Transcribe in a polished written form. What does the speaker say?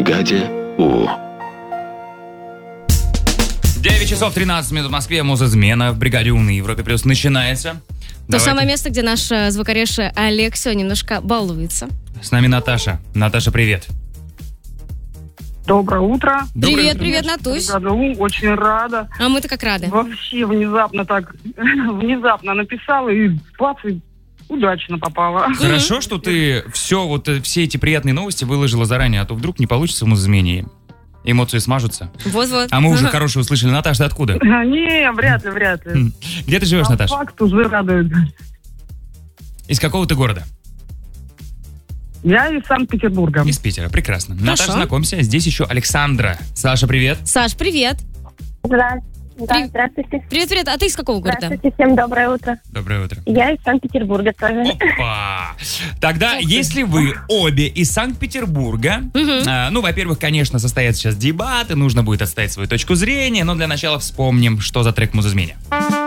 бригаде У. 9 часов 13 минут в Москве. Музызмена в бригаде У на Европе Плюс начинается. То самое место, где наш звукорежиссер Алексей немножко балуется. С нами Наташа. Наташа, привет. Доброе утро. Привет, Натусь. Очень рада. А мы-то как рады. Вообще внезапно написала и бац, и удачно попала. Хорошо, что ты все эти приятные новости выложила заранее, а то вдруг не получится в Музызмене. Эмоции смажутся. Вот. А мы уже хорошо услышали. Наташа, ты откуда? Не, вряд ли. Где ты живешь, Наташа? Факт уже радует. Из какого ты города? Я из Санкт-Петербурга. Из Питера, прекрасно. Хорошо. Наташа, знакомься, здесь еще Александра. Саша, привет. Саш, привет. Здравствуйте. Привет. А ты из какого города? Здравствуйте, всем доброе утро. Доброе утро. Я из Санкт-Петербурга тоже. Опа! Тогда, если вы обе из Санкт-Петербурга, во-первых, конечно, состоятся сейчас дебаты, нужно будет отстоять свою точку зрения, но для начала вспомним, что за трек в Музызмене.